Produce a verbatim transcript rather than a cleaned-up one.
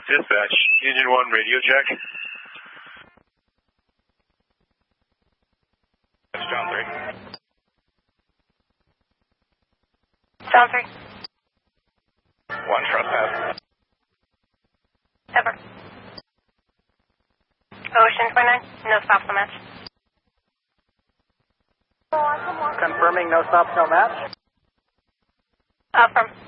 Dispatch, Union one radio check. That's John three. John three. One trespass. Ever. Ocean twenty-nine, no stops, no match. Confirming no stops, no match. Uh, from